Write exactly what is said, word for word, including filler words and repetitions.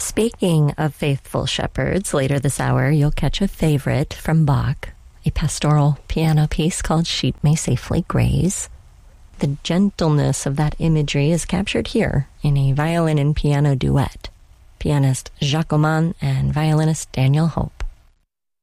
Speaking of faithful shepherds, later this hour you'll catch a favorite from Bach, a pastoral piano piece called Sheep May Safely Graze. The gentleness of that imagery is captured here in a violin and piano duet. Pianist Jacques Oman and violinist Daniel Hope.